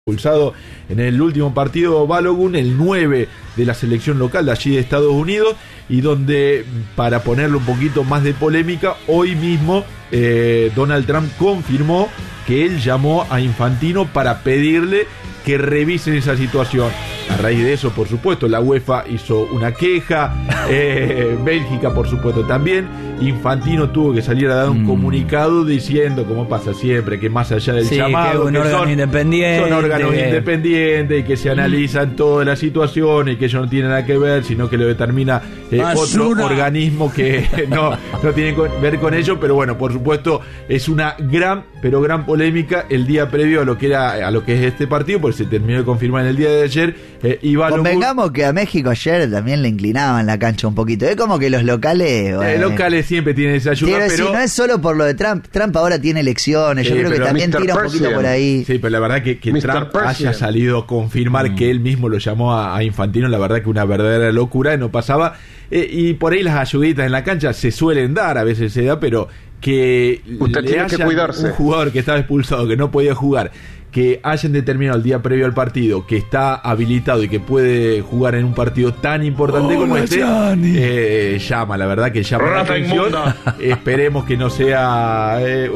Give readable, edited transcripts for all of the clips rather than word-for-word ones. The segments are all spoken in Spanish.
Expulsado en el último partido Balogun, el 9 de la selección local de allí de Estados Unidos, y donde, para ponerle un poquito más de polémica, hoy mismo Donald Trump confirmó que él llamó a Infantino para pedirle que revisen esa situación. A raíz de eso, por supuesto, la UEFA hizo una queja, Bélgica, por supuesto, también. Infantino tuvo que salir a dar un comunicado diciendo, como pasa siempre, que más allá del llamado, que son órganos independientes y que se analizan todas las situaciones y que ellos no tienen nada que ver, sino que lo determina otro organismo que no tiene que ver con ello. Pero bueno, por supuesto, es una gran polémica el día previo a lo que es este partido, porque se terminó de confirmar en el día de ayer. Convengamos que a México ayer también le inclinaban la cancha un poquito. Es como que los locales... locales siempre tienen esa ayuda, pero no es solo por lo de Trump. Trump ahora tiene elecciones. Yo creo que también tira un poquito por ahí. Sí, pero la verdad que Trump haya salido a confirmar que él mismo lo llamó a Infantino, la verdad que una verdadera locura, no pasaba. Y por ahí las ayuditas en la cancha se suelen dar, a veces se da, pero que usted tiene que cuidarse. Un jugador que estaba expulsado, que no podía jugar, que hayan determinado el día previo al partido que está habilitado y que puede jugar en un partido tan importante como este, llama la atención. Esperemos que no sea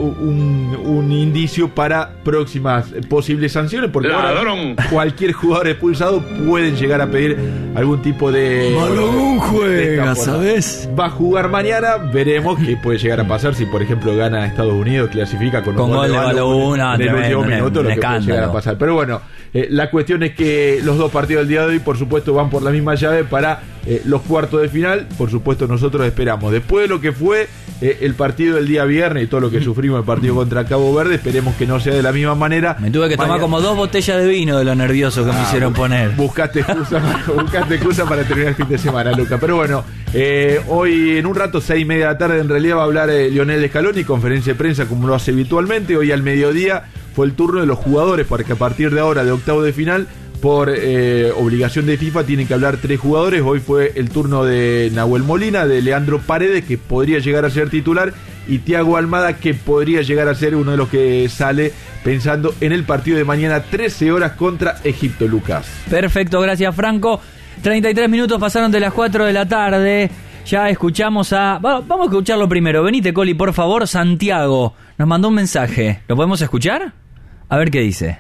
un indicio para próximas posibles sanciones, porque ahora cualquier jugador expulsado pueden llegar a pedir algún tipo de... Balogun juega, ¿sabes? Va a jugar mañana, veremos qué puede llegar a pasar si, por ejemplo, gana Estados Unidos, clasifica con un gol de Balogun en el último minuto, lo que puede llegar a pasar. Pero bueno, la cuestión es que los dos partidos del día de hoy, por supuesto, van por la misma llave para los cuartos de final. Por supuesto, nosotros esperamos, después de lo que fue el partido del día viernes y todo lo que sufrimos el partido contra Cabo Verde, esperemos que no sea de la misma manera. Me tuve que tomar como 2 botellas de vino de lo nervioso que me hicieron poner. Buscaste excusa para terminar el fin de semana, Luca. Pero bueno, hoy en un rato, 6:30 de la tarde, en realidad va a hablar Lionel Scaloni, conferencia de prensa como lo hace habitualmente. Hoy al mediodía fue el turno de los jugadores, para que a partir de ahora, de octavo de final, por obligación de FIFA, tienen que hablar 3 jugadores. Hoy fue el turno de Nahuel Molina, de Leandro Paredes, que podría llegar a ser titular, y Thiago Almada, que podría llegar a ser uno de los que sale pensando en el partido de mañana, 13 horas contra Egipto, Lucas. Perfecto, gracias, Franco. 33 minutos pasaron de las 4 de la tarde. Ya escuchamos vamos a escucharlo primero. Venite, Coli, por favor. Santiago nos mandó un mensaje. ¿Lo podemos escuchar? A ver qué dice.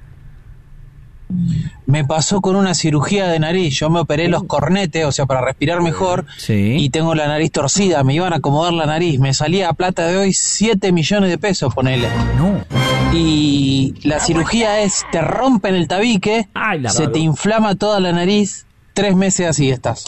Me pasó con una cirugía de nariz. Yo me operé los cornetes, o sea, para respirar mejor. Sí. Y tengo la nariz torcida. Me iban a acomodar la nariz. Me salía a plata de hoy 7 millones de pesos, ponele. No. Y la cirugía es, te rompen el tabique, se te inflama toda la nariz, 3 meses así estás.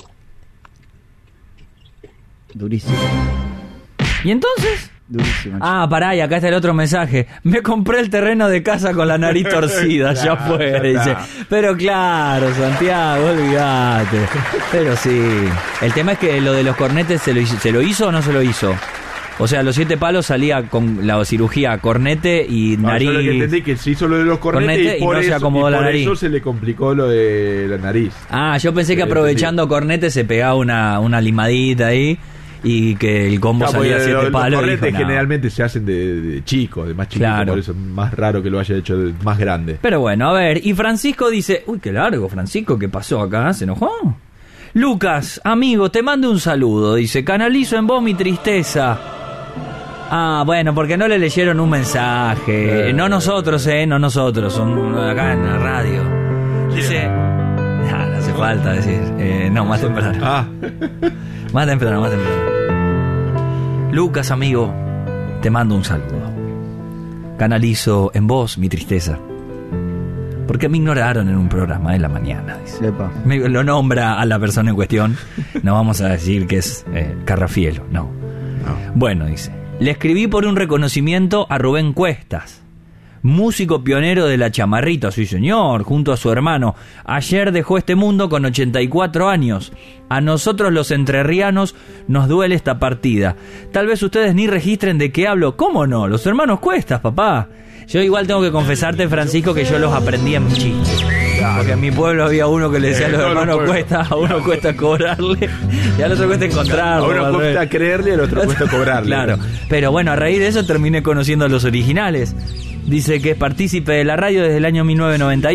Durísimo. ¿Y entonces? Durísimo. Pará, y acá está el otro mensaje. Me compré el terreno de casa con la nariz torcida. Ya fue, dice. Pero claro, Santiago, olvídate. Pero sí. El tema es que lo de los cornetes, ¿se lo hizo o no se lo hizo? O sea, los 7 palos salía con la cirugía cornete y nariz. Yo lo que entendí que se hizo lo de los cornetes y por no eso, se acomodó la nariz. Por eso se le complicó lo de la nariz. Yo pensé que aprovechando cornete se pegaba una limadita ahí y que el combo salía 7 palos. Los cornetes generalmente se hacen de chicos, de más chiquitos, claro. Por eso es más raro que lo haya hecho de más grande. Pero bueno, a ver, y Francisco dice, uy, qué largo, Francisco, ¿qué pasó acá? ¿Se enojó? Lucas, amigo, te mando un saludo, dice, canalizo en vos mi tristeza. Bueno, porque no le leyeron un mensaje. No nosotros, son acá en la radio. Dice, no hace falta decir, no, más temprano. Más temprano. Lucas, amigo, te mando un saludo. Canalizo en vos mi tristeza, porque me ignoraron en un programa de la mañana, dice. Lo nombra a la persona en cuestión. No vamos a decir que es Carrafielo, no. Bueno, dice, le escribí por un reconocimiento a Rubén Cuestas, músico pionero de la chamarrita, sí señor, junto a su hermano. Ayer dejó este mundo con 84 años. A nosotros los entrerrianos nos duele esta partida. Tal vez ustedes ni registren de qué hablo. ¿Cómo no? Los hermanos Cuestas, papá. Yo igual tengo que confesarte, Francisco, que yo los aprendí en chistes. Porque en mi pueblo había uno que le decía a los hermanos Cuesta, a uno cuesta cobrarle y al otro cuesta encontrarlo. A uno cuesta creerle y al otro cuesta cobrarle. Claro, pero bueno, a raíz de eso terminé conociendo a los originales. Dice que es partícipe de la radio desde el año 1991.